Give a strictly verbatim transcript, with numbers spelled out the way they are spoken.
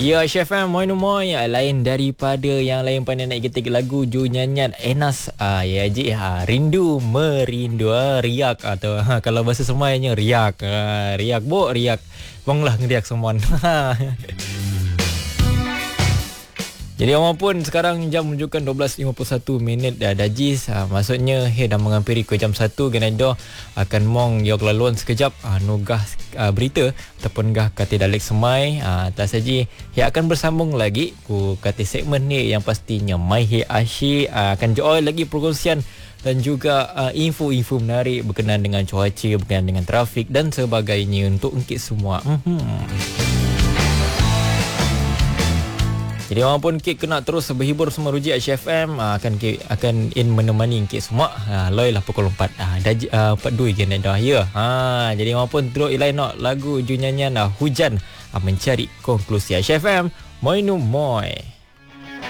Ya, Chef M, moi moi lain daripada yang lain pandai nak ketik lagu Ju nyanyian Enas. Ah ya ji ha, rindu merindu ah, riak atau ha, kalau bahasa semayanya riak. Ah, riak bo riak. Banglah ngeriak semua. Jadi orang pun sekarang jam menunjukkan dua belas lima puluh satu minit dah dajis. Ha, maksudnya he dah menghampiri ke jam satu Ganaido akan mong yok laluan sekejap ha, nugah ha, berita ataupun gah kati dalek semai. Ha, tak saja he akan bersambung lagi ku kati segmen ni yang pastinya mai he asyik ha, akan join lagi perkongsian dan juga uh, info-info menarik berkenaan dengan cuaca, berkenaan dengan trafik dan sebagainya untuk engkit semua. Mm-hmm. Jadi orang pun kek kena terus berhibur semua rujuk Chef M uh, akan kek, akan in menemani kek semua. Ha uh, loi lah pukul empat. Ah uh, dah uh, empat dua je dah ya. Ha jadi orang pun terus ilai nak lagu ju nyanyian uh, hujan uh, mencari konklusi. Chef M, moi nu moi.